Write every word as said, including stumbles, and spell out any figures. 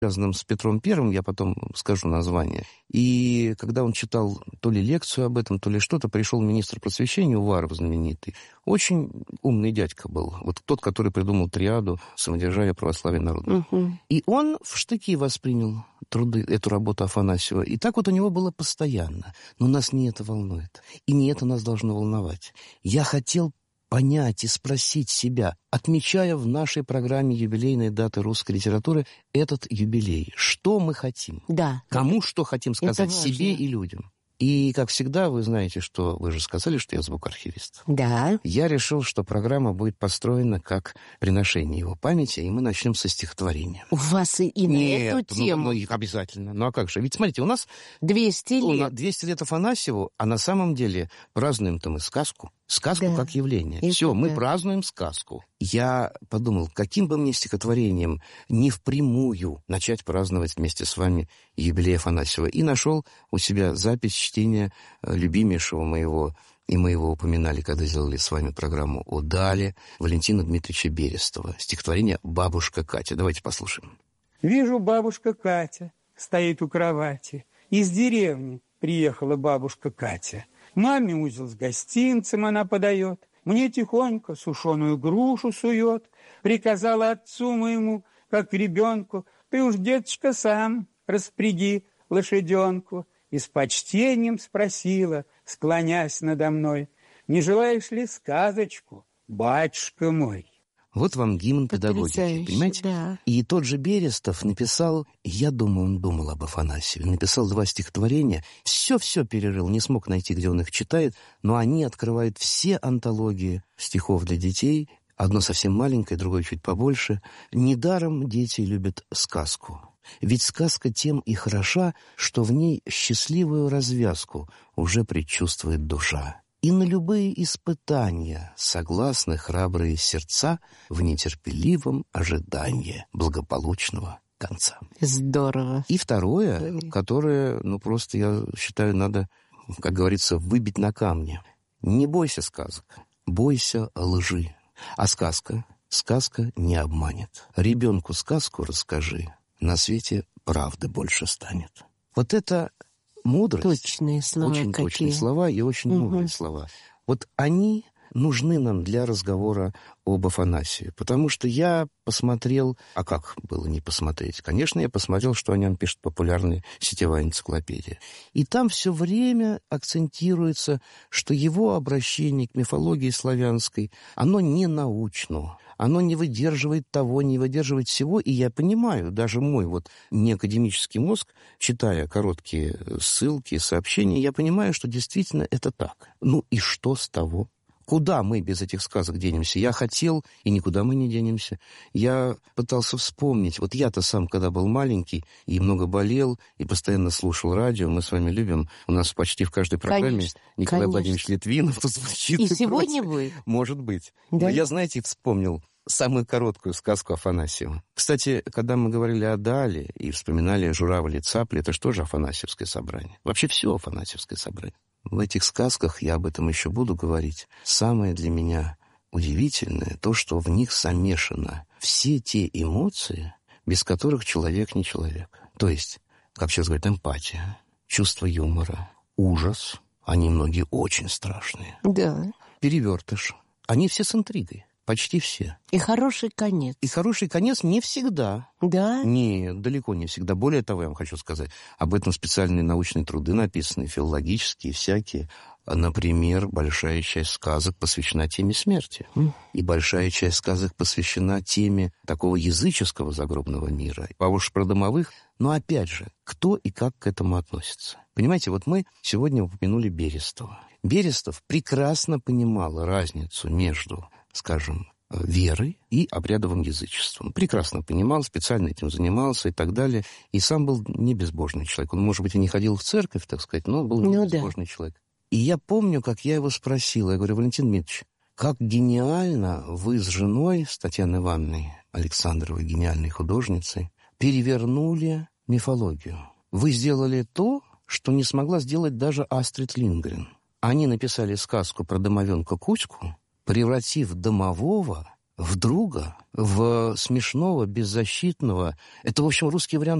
связанным с Петром Первым, я потом скажу название. И когда он читал то ли лекцию об этом, то ли что-то, пришел министр просвещения Уваров знаменитый. Очень умный дядька был. Вот тот, который придумал триаду самодержавия, православия, народа. Угу. И он в штыки воспринял труды, эту работу Афанасьева. И так вот у него было постоянно. Но нас не это волнует. И не это нас должно волновать. Я хотел понять и спросить себя, отмечая в нашей программе юбилейные даты русской литературы этот юбилей. Что мы хотим? Да. Кому что хотим сказать себе и людям? И, как всегда, вы знаете, что вы же сказали, что я звукоархивист. Да. Я решил, что программа будет построена как приношение его памяти, и мы начнем со стихотворения. У вас и, и Нет, на эту тему? Ну, ну, обязательно. Ну, а как же? Ведь, смотрите, у нас... двести лет. двести лет Афанасьеву, а на самом деле празднуем-то мы сказку. Сказку да. как явление. И Все, мы да. празднуем сказку. Я подумал, каким бы мне стихотворением не впрямую начать праздновать вместе с вами юбилей Афанасьева. И нашел у себя запись чтения любимейшего моего, и мы его упоминали, когда сделали с вами программу о Дале, Валентина Дмитриевича Берестова. Стихотворение «Бабушка Катя». Давайте послушаем. Вижу, бабушка Катя стоит у кровати. Из деревни приехала бабушка Катя. Маме узел с гостинцем она подает, мне тихонько сушеную грушу сует. Приказала отцу моему, как ребенку, ты уж, деточка, сам распряги лошаденку. И с почтением спросила, склонясь надо мной, не желаешь ли сказочку, батюшка мой? Вот вам гимн педагогики, понимаете? Да. И тот же Берестов написал, я думаю, он думал об Афанасьеве, написал два стихотворения, все-все перерыл, не смог найти, где он их читает, но они открывают все антологии стихов для детей, одно совсем маленькое, другое чуть побольше. Недаром дети любят сказку. Ведь сказка тем и хороша, что в ней счастливую развязку уже предчувствует душа. И на любые испытания согласны храбрые сердца в нетерпеливом ожидании благополучного конца. Здорово. И второе, которое, ну, просто, я считаю, надо, как говорится, выбить на камне. Не бойся сказок, бойся лжи. А сказка, сказка не обманет. Ребенку сказку расскажи, на свете правды больше станет. Вот это... Мудрость. Точные слова. Очень какие. точные слова и очень угу. мудрые слова. Вот они нужны нам для разговора об Афанасьеве. Потому что я посмотрел... А как было не посмотреть? Конечно, я посмотрел, что о нем пишет популярная сетевая энциклопедия. И там все время акцентируется, что его обращение к мифологии славянской, оно не научно. Оно не выдерживает того, не выдерживает всего. И я понимаю, даже мой вот неакадемический мозг, читая короткие ссылки, сообщения, я понимаю, что действительно это так. Ну и что с того? Куда мы без этих сказок денемся? Я хотел, и никуда мы не денемся. Я пытался вспомнить. Вот я-то сам, когда был маленький, и много болел, и постоянно слушал радио. Мы с вами любим. У нас почти в каждой программе конечно, Николай конечно. Владимирович Литвинов тут звучит. И, и сегодня будет? Может быть. Да? Но я, знаете, вспомнил самую короткую сказку Афанасьева. Кстати, когда мы говорили о Дале и вспоминали «Журавль и цапли», это что же Афанасьевское собрание? Вообще все Афанасьевское собрание. В этих сказках, я об этом еще буду говорить, самое для меня удивительное то, что в них замешано все те эмоции, без которых человек не человек. То есть, как сейчас говорят, эмпатия, чувство юмора, ужас, они многие очень страшные. Да. Перевертыш. Они все с интригой. Почти все. И хороший конец. И хороший конец не всегда. Да? Нет, далеко не всегда. Более того, я вам хочу сказать, об этом специальные научные труды написаны, филологические, всякие. Например, большая часть сказок посвящена теме смерти. Mm. И большая часть сказок посвящена теме такого языческого загробного мира. А уж про домовых. Но опять же, кто и как к этому относится? Понимаете, вот мы сегодня упомянули Берестова. Берестов прекрасно понимал разницу между, скажем, верой и обрядовым язычеством. Прекрасно понимал, специально этим занимался и так далее. И сам был не безбожный человек. Он, может быть, и не ходил в церковь, так сказать, но был не ну, безбожный да. человек. И я помню, как я его спросил. Я говорю: Валентин Дмитриевич, как гениально вы с женой, с Татьяной Ивановной Александровой, гениальной художницей, перевернули мифологию. Вы сделали то, что не смогла сделать даже Астрид Линдгрен. Они написали сказку про домовенка Кузьку, превратив домового в друга, в смешного, беззащитного. Это, в общем, русский вариант